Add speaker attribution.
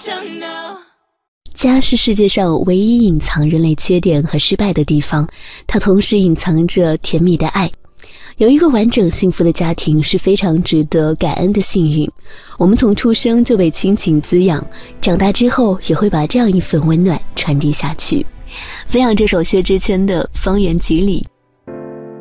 Speaker 1: 家是世界上唯一隐藏人类缺点和失败的地方，它同时隐藏着甜蜜的爱。有一个完整幸福的家庭是非常值得感恩的幸运。我们从出生就被亲情滋养，长大之后也会把这样一份温暖传递下去。分享这首薛之谦的《方圆几里》。